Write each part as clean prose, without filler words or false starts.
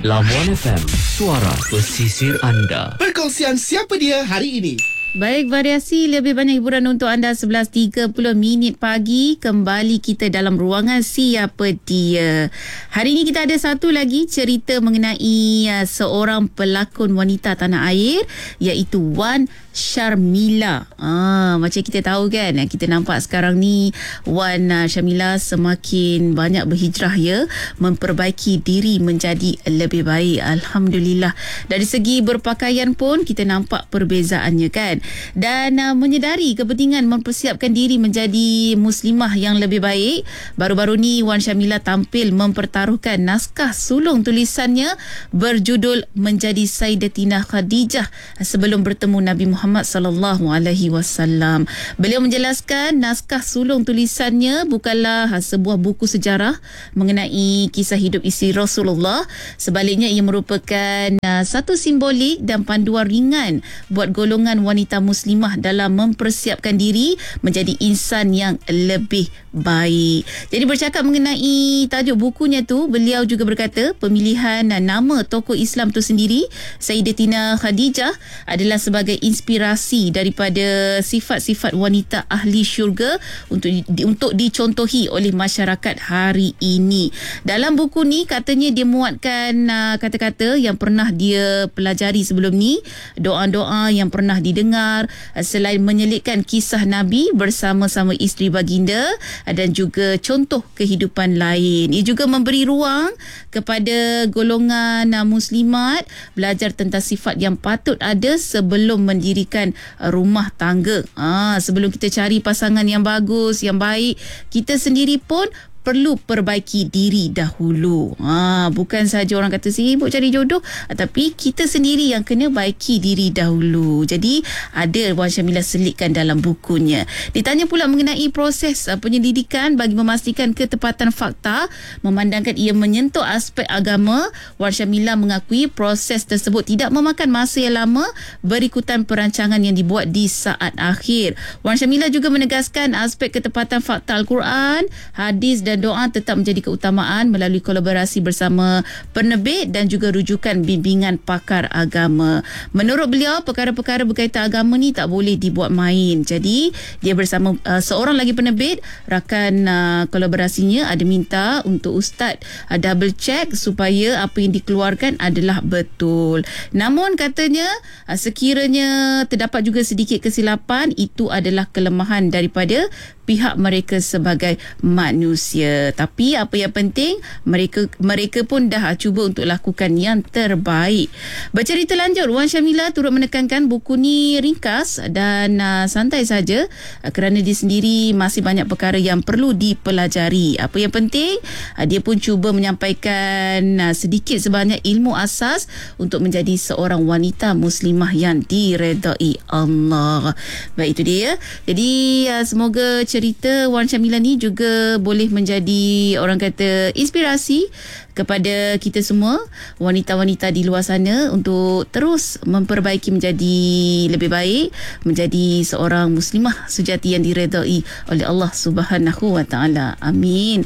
Labuan FM, suara pesisir anda. Perkongsian siapa dia hari ini? Baik, variasi lebih banyak hiburan untuk anda. 11.30 pagi. Kembali kita dalam ruangan Siapa Dia. Hari ini kita ada satu lagi cerita mengenai seorang pelakon wanita tanah air, iaitu Wan Sharmila. Macam kita tahu kan, kita nampak sekarang ni Wan Sharmila semakin banyak berhijrah ya, memperbaiki diri menjadi lebih baik. Alhamdulillah. Dari segi berpakaian pun kita nampak perbezaannya kan. Dan menyedari kepentingan mempersiapkan diri menjadi muslimah yang lebih baik, baru-baru ni Wan Sharmila tampil mempertaruhkan naskah sulung tulisannya berjudul Menjadi Sayyidatina Khadijah sebelum bertemu Nabi Muhammad sallallahu alaihi wasallam. Beliau menjelaskan naskah sulung tulisannya bukanlah sebuah buku sejarah mengenai kisah hidup isteri Rasulullah. Sebaliknya ia merupakan satu simbolik dan panduan ringan buat golongan wanita muslimah dalam mempersiapkan diri menjadi insan yang lebih baik. Jadi bercakap mengenai tajuk bukunya tu, beliau juga berkata pemilihan nama tokoh Islam tu sendiri, Sayyidatina Khadijah, adalah sebagai inspirasi daripada sifat-sifat wanita ahli syurga untuk dicontohi oleh masyarakat hari ini. Dalam buku ni katanya dia muatkan kata-kata yang pernah dia pelajari sebelum ni, doa-doa yang pernah didengar, selain menyelitkan kisah Nabi bersama-sama isteri baginda dan juga contoh kehidupan lain. Ia juga memberi ruang kepada golongan muslimat belajar tentang sifat yang patut ada sebelum mendirikan rumah tangga. Sebelum kita cari pasangan yang bagus, yang baik, kita sendiri pun perlu perbaiki diri dahulu. Bukan saja orang kata sibuk cari jodoh, tapi kita sendiri yang kena baiki diri dahulu. Jadi ada Wan Sharmila selitkan dalam bukunya. Ditanya pula mengenai proses penyelidikan bagi memastikan ketepatan fakta, memandangkan ia menyentuh aspek agama, Wan Sharmila mengakui proses tersebut tidak memakan masa yang lama berikutan perancangan yang dibuat di saat akhir. Wan Sharmila juga menegaskan aspek ketepatan fakta Al-Quran, hadis dan doa tetap menjadi keutamaan melalui kolaborasi bersama penerbit dan juga rujukan bimbingan pakar agama. Menurut beliau, perkara-perkara berkaitan agama ni tak boleh dibuat main. Jadi, dia bersama seorang lagi penerbit, rakan kolaborasinya ada minta untuk Ustaz double check supaya apa yang dikeluarkan adalah betul. Namun katanya, sekiranya terdapat juga sedikit kesilapan, itu adalah kelemahan daripada pihak mereka sebagai manusia. Tapi apa yang penting, mereka pun dah cuba untuk lakukan yang terbaik. Bercerita lanjut, Wan Sharmila turut menekankan buku ni ringkas dan santai saja kerana dia sendiri masih banyak perkara yang perlu dipelajari. Apa yang penting, dia pun cuba menyampaikan sedikit sebanyak ilmu asas untuk menjadi seorang wanita muslimah yang diredai Allah. Baik, itu dia. Jadi semoga cerita Wan Sharmila ni juga boleh menjadi, orang kata, inspirasi kepada kita semua, wanita-wanita di luar sana, untuk terus memperbaiki menjadi lebih baik, menjadi seorang muslimah sejati yang diredai oleh Allah Subhanahu Wa Taala. Amin.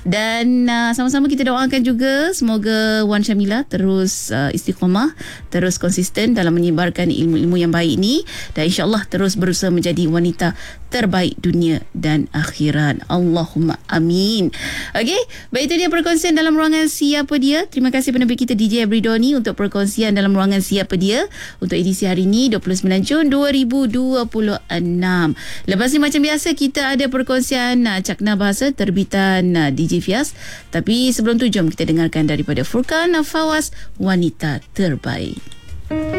Dan sama-sama kita doakan juga semoga Wan Sharmila terus istiqamah, terus konsisten dalam menyebarkan ilmu-ilmu yang baik ni, dan insya-Allah terus berusaha menjadi wanita terbaik dunia dan akhirat. Allahumma amin. Okey, baik, itu dia perkongsian dalam ruangan Siapa Dia. Terima kasih penerbit kita DJ Abridoni untuk perkongsian dalam ruangan Siapa Dia untuk edisi hari ini 29 Jun 2026. Lepas ni macam biasa kita ada perkongsian Cakna Bahasa terbitan DJ Fias. Tapi sebelum tu jom kita dengarkan daripada Furqan Fawaz, Wanita Terbaik.